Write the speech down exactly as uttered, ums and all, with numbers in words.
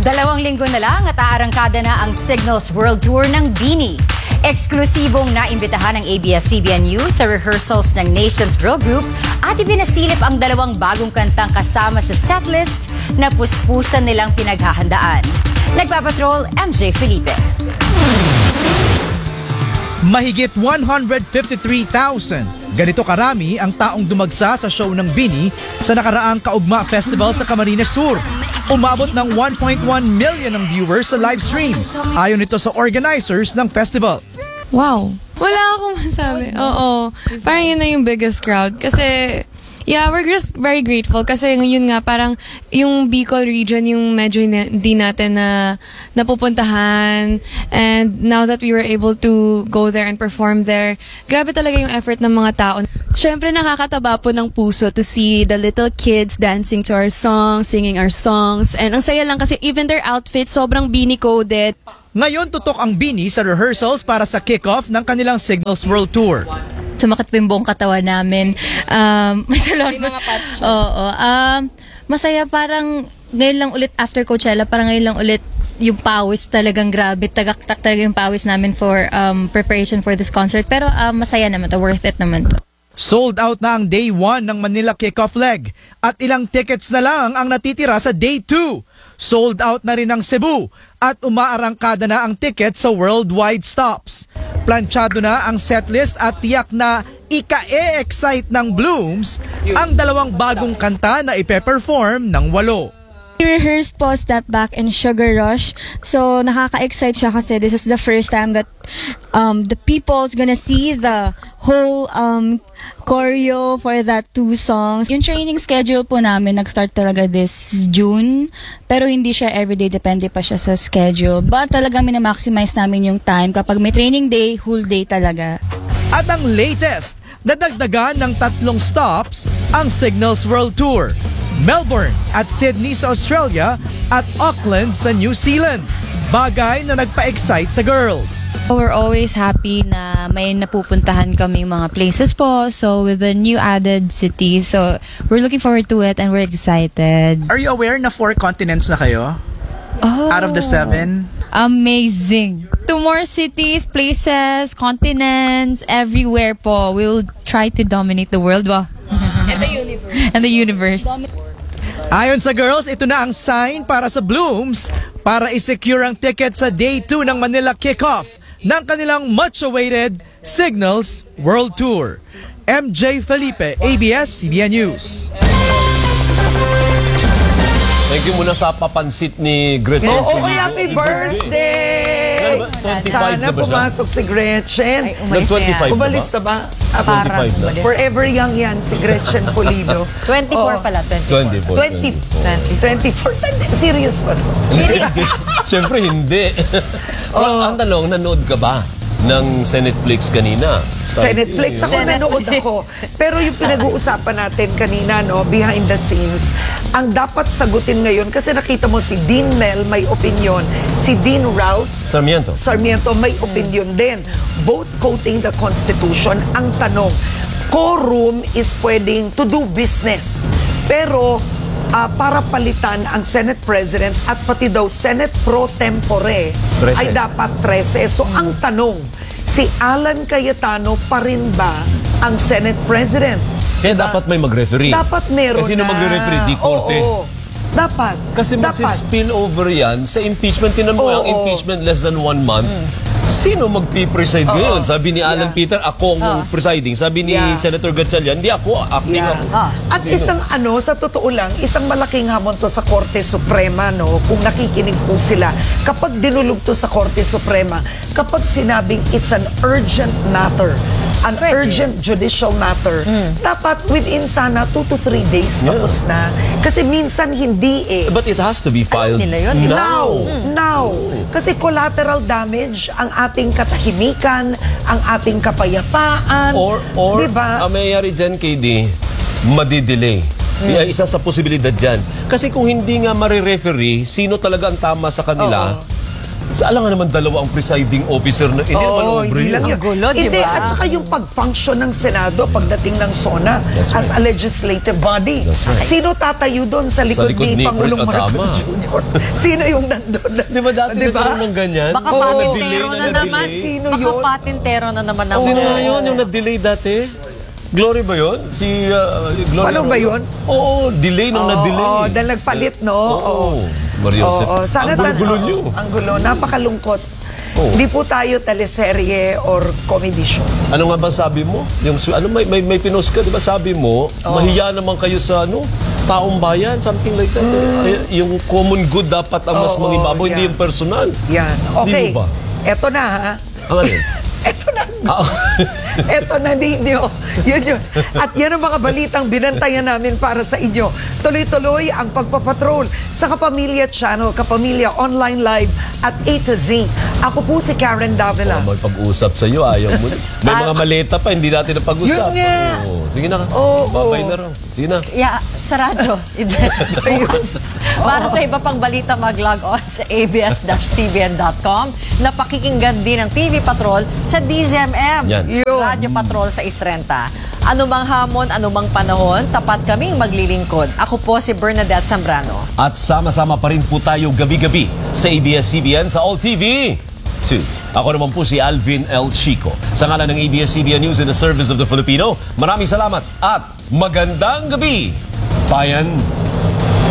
Dalawang linggo na lang at aarangkada na ang Signals World Tour ng BINI. Eksklusibong naimbitahan ng A B S C B N News sa rehearsals ng Nations Girl Group at ipinasilip ang dalawang bagong kantang kasama sa setlist na puspusan nilang pinaghahandaan. Nagpapatrol, M J Felipe. Mahigit one hundred fifty-three thousand. Ganito karami ang taong dumagsa sa show ng BINI sa nakaraang Kaugma Festival sa Camarines Sur. Umabot ng one point one million ang viewers sa live stream. Ayon ito sa organizers ng festival. Wow! Wala akong masabi. Oo. Parang yun na yung biggest crowd. Kasi, yeah, we're just very grateful. Kasi yun nga, parang yung Bicol region, yung medyo hindi natin na napupuntahan. And now that we were able to go there and perform there, grabe talaga yung effort ng mga tao. Siyempre nakakataba po ng puso to see the little kids dancing to our songs, singing our songs. And ang saya lang kasi even their outfits sobrang BINI coded. Ngayon tutok ang BINI sa rehearsals para sa kick-off ng kanilang Signals World Tour. Sumakit po yung buong katawan namin. Um, may salon. May mga parts siya. Oo. Um, masaya parang ngayon lang ulit after Coachella, parang ngayon lang ulit yung pawis talagang grabe. Tagaktak talaga yung pawis namin for um, preparation for this concert. Pero um, masaya naman to. Worth it naman to. Sold out na ang day one ng Manila Kickoff Leg at ilang tickets na lang ang natitira sa day two. Sold out na rin ang Cebu at umaarangkada na ang ticket sa worldwide stops. Planchado na ang setlist at tiyak na ika-e-excite ng Blooms ang dalawang bagong kanta na ipe-perform ng walo. We rehearsed po Step Back and Sugar Rush. So nakaka-excite siya kasi this is the first time that um, the people gonna see the whole um, choreo for that two songs. Yung training schedule po namin nag-start talaga this June. Pero hindi siya everyday, depende pa siya sa schedule. But talagang minamaximize namin yung time. Kapag may training day, whole day talaga. At ang latest, nadagdagan ng tatlong stops ang Signals World Tour. Melbourne at Sydney sa Australia at Auckland sa New Zealand. Bagay na nagpa-excite sa girls. We're always happy na may napupuntahan kami mga places po. So with the new added cities, so we're looking forward to it and we're excited. Are you aware na four continents na kayo? Oh, Out of the seven? amazing. Two more cities, places, continents, everywhere po. We will try to dominate the world. Wow. And the universe. And the universe. Ayon sa girls, ito na ang sign para sa Blooms para i-secure ang ticket sa day two ng Manila Kickoff ng kanilang much-awaited Signals World Tour. M J Felipe, A B S C B N News. Thank you muna sa papansit ni Gretchen. Oo, oh, happy birthday! twenty-five Sana na ba siya? pumasok si Gretchen. Ay, umalis na Nag-twenty-five yan. na ba? Umalis na ba? Ah, twenty-five na. Forever young yan, si Gretchen Pulido. twenty-four Oo. pala, twenty-four. twenty-four. twenty. twenty-four. Serious ba? Hindi. Siyempre hindi. Oh. Ang tanong, nanood ka ba ng Senetflix kanina? Sa Netflix, ako nanood ako. Pero yung pinag-uusapan natin kanina, no, behind the scenes, ang dapat sagutin ngayon, kasi nakita mo si Dean Mel may opinion, si Dean Ralph Sarmiento. Sarmiento may opinion din. Both quoting the Constitution. Ang tanong, quorum is pwedeng to do business. Pero uh, para palitan ang Senate President at pati daw Senate Pro Tempore Trese. ay dapat trese. So ang tanong, si Alan Cayetano pa rin ba ang Senate President? Kaya dapat may mag-referee. Dapat meron Kasi na. sino mag-referee? Di korte. Oo, dapat. Kasi dapat. magsi-spill over yan sa impeachment. Tinan mo Oo, ang oo. impeachment less than one month. Sino magpipreside ngayon? Sabi ni Alan Yeah. Peter, ako ang presiding. Sabi ni Yeah. Senator Gatchalian, hindi ako, acting Yeah. ako. At Sino? isang ano, sa totoo lang, isang malaking hamon to sa Korte Suprema, no? Kung nakikinig po sila. Kapag dinulog to sa Korte Suprema, kapag sinabing it's an urgent matter, an urgent judicial matter, dapat within sana two to three days Yeah. tapos na. Kasi minsan hindi eh. But it has to be filed nila yun, di ba? Now, now. Kasi collateral damage ang ating katahimikan, ang ating kapayapaan. Or, or diba? ang mayayari dyan, K D, madidelay. Kaya isa sa posibilidad dyan. Kasi kung hindi nga marireferee, sino talaga ang tama sa kanila, Oo. Sa alam nga naman dalawa ang presiding officer na hindi naman Oo, obre hindi yun. lang yun. Ang gulo, di Hindi, ba? at saka yung pag-function ng Senado pagdating ng SONA That's as right. a legislative body. That's right. Sino tatayo doon sa likod, likod ni Pangulong Kurt Atama. Marcos Junior? Sino yung nandun? Di ba dati Di ba? nagkaroon ng ganyan? Baka Oo, patintero na-delay na, na naman. na-delay. Sino Baka yun? patintero na naman ang Sino nga yun? Yung na-delay dati? Glory ba yun? Si uh, Gloria Ano ba Ro- yun? Oo, delay nung Oo, na-delay. oo, dahil nagpalit, no? Oo. Maria Josep. Oo, sana ang gulo-gulo tan- nyo. oo, Ang gulo, napakalungkot. Oo. Hindi po tayo teleserye or comedy show. Ano nga ba sabi mo? Yung, su- ano, may, may, may pinost ka, di ba? Sabi mo, mahiya naman kayo sa ano, taong bayan, something like that. Eh, yung common good dapat ang mas Mm. Oo, mangibabaw, hindi yan. yung personal. Yan. Hindi Okay. mo ba? Eto na, ha? Ang ano yun? Eto na. Ah, Eto na ninyo. Yun yun. At yan ang mga balitang binantayan namin para sa inyo. Tuloy-tuloy ang pagpapatrol sa Kapamilya Channel, Kapamilya Online Live at A to Z. Ako po si Karen Davila. may pag-usap sa iyo, ayaw mo. May mga maleta pa, hindi natin napag-usap. Yun nga. Oo. Sige na. Oo. Babay na raw. Sige na. Yeah, sa radyo. Para sa iba pang balita, mag-log on sa a b s c b n dot com na pakikinggan din ng T V Patrol sa D Z M M. Yan. Yun. Radyo Patrol sa Istrenta. Ano mang hamon, ano mang panahon, tapat kaming maglilingkod. Ako po si Bernadette Zambrano. At sama-sama pa rin po tayo gabi-gabi sa A B S C B N sa All T V two. Ako naman po si Alvin L. Chico. Sa ngalan ng A B S C B N News in the service of the Filipino, maraming salamat at magandang gabi, Bayan.